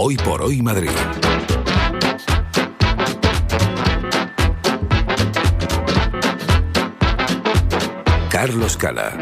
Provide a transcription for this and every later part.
Hoy por Hoy Madrid. Carlos Cala.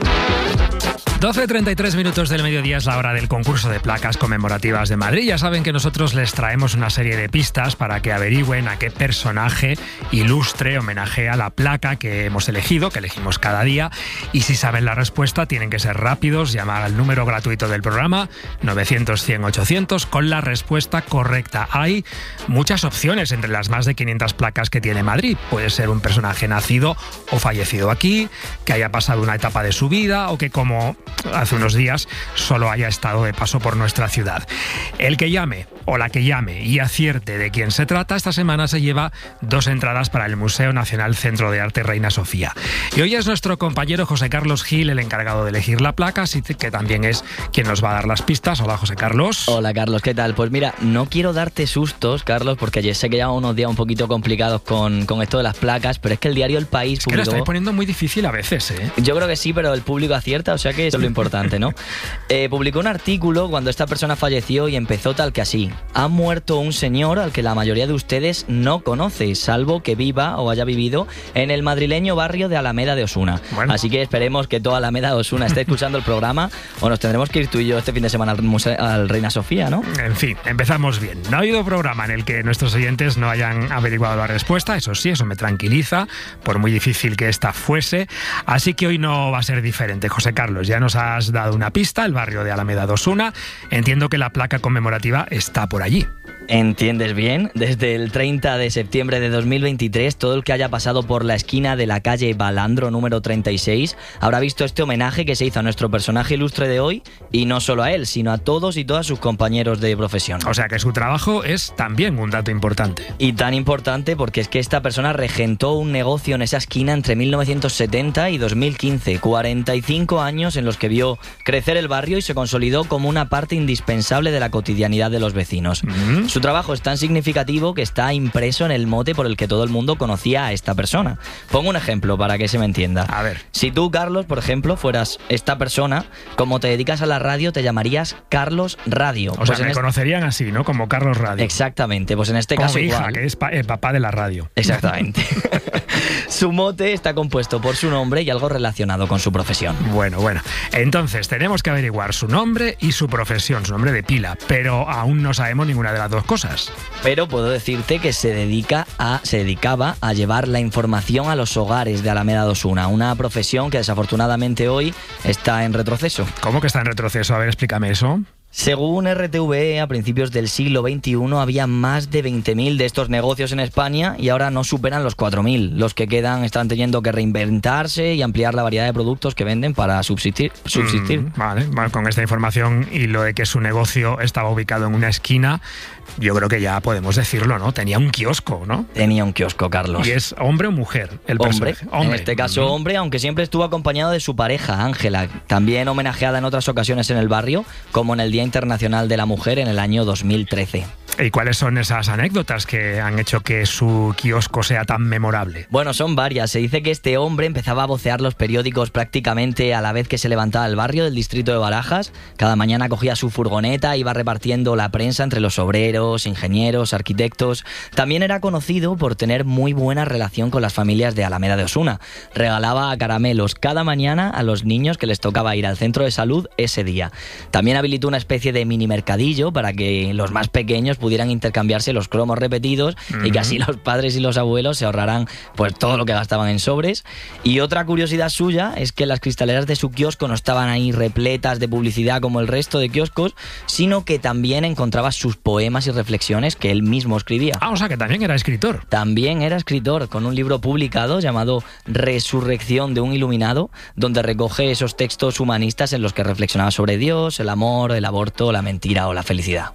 12:33 minutos del mediodía es la hora del concurso de placas conmemorativas de Madrid. Ya saben que nosotros les traemos una serie de pistas para que averigüen a qué personaje ilustre homenajea la placa que hemos elegido, que elegimos cada día. Y si saben la respuesta, tienen que ser rápidos, llamar al número gratuito del programa, 900-100-800, con la respuesta correcta. Hay muchas opciones entre las más de 500 placas que tiene Madrid. Puede ser un personaje nacido o fallecido aquí, que haya pasado una etapa de su vida o que, como hace unos días, solo haya estado de paso por nuestra ciudad. El que llame o la que llame y acierte de quién se trata, esta semana se lleva 2 entradas para el Museo Nacional Centro de Arte Reina Sofía. Y hoy es nuestro compañero José Carlos Gil el encargado de elegir la placa, así que también es quien nos va a dar las pistas. Hola, José Carlos. Hola, Carlos, ¿qué tal? Pues mira, no quiero darte sustos, Carlos, porque ya sé que llevamos unos días un poquito complicados con esto de las placas, pero es que el diario El País publicó... Es que lo estáis poniendo muy difícil a veces, ¿eh? Yo creo que sí, pero el público acierta, o sea que eso es lo importante, ¿no? Publicó un artículo cuando esta persona falleció y empezó tal que así: ha muerto un señor al que la mayoría de ustedes no conoce, salvo que viva o haya vivido en el madrileño barrio de Alameda de Osuna. Bueno. Así que esperemos que toda Alameda de Osuna esté escuchando el programa, o nos tendremos que ir tú y yo este fin de semana al Reina Sofía, ¿no? En fin, empezamos bien. No ha habido programa en el que nuestros oyentes no hayan averiguado la respuesta, eso sí, eso me tranquiliza, por muy difícil que esta fuese. Así que hoy no va a ser diferente. José Carlos, ya nos has dado una pista, el barrio de Alameda de Osuna. Entiendo que la placa conmemorativa está por allí. Entiendes bien, desde el 30 de septiembre de 2023, todo el que haya pasado por la esquina de la calle Balandro número 36 habrá visto este homenaje que se hizo a nuestro personaje ilustre de hoy, y no solo a él, sino a todos y todas sus compañeros de profesión. O sea que su trabajo es también un dato importante. Y tan importante porque es que esta persona regentó un negocio en esa esquina entre 1970 y 2015, 45 años en los que vio crecer el barrio y se consolidó como una parte indispensable de la cotidianidad de los vecinos. Su trabajo es tan significativo que está impreso en el mote por el que todo el mundo conocía a esta persona. Pongo un ejemplo para que se me entienda. A ver. Si tú, Carlos, por ejemplo, fueras esta persona, como te dedicas a la radio, te llamarías Carlos Radio. O sea, me conocerían así, ¿no? Como Carlos Radio. Exactamente, pues en este como caso mi hija, igual. que es el papá de la radio. Exactamente. Su mote está compuesto por su nombre y algo relacionado con su profesión. Bueno. Entonces, tenemos que averiguar su nombre y su profesión, su nombre de pila, pero aún no sabemos ninguna de las dos cosas. Pero puedo decirte que se dedicaba a llevar la información a los hogares de Alameda de Osuna, una profesión que desafortunadamente hoy está en retroceso. ¿Cómo que está en retroceso? A ver, explícame eso. Según RTVE, a principios del siglo XXI había más de 20.000 de estos negocios en España y ahora no superan los 4.000. Los que quedan están teniendo que reinventarse y ampliar la variedad de productos que venden para subsistir. Vale, con esta información y lo de que su negocio estaba ubicado en una esquina, yo creo que ya podemos decirlo, ¿no? Tenía un kiosco, ¿no? Tenía un kiosco, Carlos. ¿Y es hombre o mujer el personaje? Hombre. En este caso hombre, aunque siempre estuvo acompañado de su pareja, Ángela, también homenajeada en otras ocasiones en el barrio, como en el Día Internacional de la Mujer en el año 2013. ¿Y cuáles son esas anécdotas que han hecho que su kiosco sea tan memorable? Bueno, son varias. Se dice que este hombre empezaba a vocear los periódicos prácticamente a la vez que se levantaba el barrio del distrito de Barajas. Cada mañana cogía su furgoneta e iba repartiendo la prensa entre los obreros, ingenieros, arquitectos. También era conocido por tener muy buena relación con las familias de Alameda de Osuna. Regalaba caramelos cada mañana a los niños que les tocaba ir al centro de salud ese día. También habilitó una especie de mini mercadillo para que los más pequeños pudieran intercambiarse los cromos repetidos y que así los padres y los abuelos se ahorrarán pues todo lo que gastaban en sobres. Y otra curiosidad suya es que las cristaleras de su kiosco no estaban ahí repletas de publicidad como el resto de kioscos, sino que también encontraba sus poemas y reflexiones que él mismo escribía. O sea que también era escritor. También era escritor, con un libro publicado llamado Resurrección de un Iluminado, donde recoge esos textos humanistas en los que reflexionaba sobre Dios, el amor, el aborto, la mentira o la felicidad.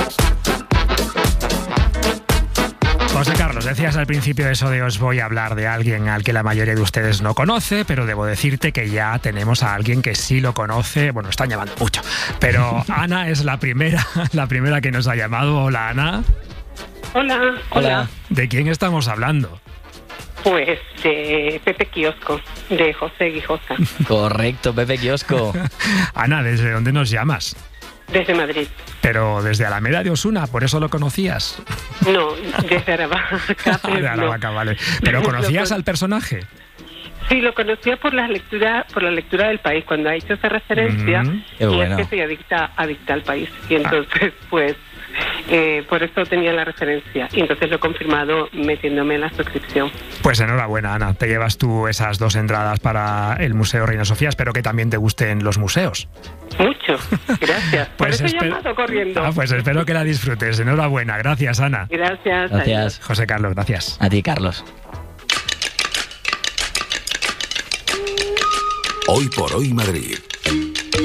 José Carlos, decías al principio eso de os voy a hablar de alguien al que la mayoría de ustedes no conoce, pero debo decirte que ya tenemos a alguien que sí lo conoce. Bueno, están llamando mucho, pero Ana es la primera que nos ha llamado. Hola, Ana. Hola. ¿De quién estamos hablando? Pues de Pepe Kiosco, de José Guijosa. Correcto, Pepe Kiosco. Ana, ¿desde dónde nos llamas? Desde Madrid. Pero desde Alameda de Osuna, ¿por eso lo conocías? No, desde Aravaca. De Aravaca, vale. ¿Pero conocías al personaje? Sí, lo conocía por la lectura del país, cuando ha hecho esa referencia, Qué y bueno. es que soy adicta al país. Y entonces, pues, por eso tenía la referencia. Y entonces lo he confirmado metiéndome en la suscripción. Pues enhorabuena, Ana. Te llevas tú esas 2 entradas para el Museo Reina Sofía. Espero que también te gusten los museos. Mucho, gracias. Pues por eso he llamado corriendo. Pues espero que la disfrutes. Enhorabuena. Gracias, Ana. Gracias. Gracias. José Carlos, gracias. A ti, Carlos. Hoy por hoy Madrid.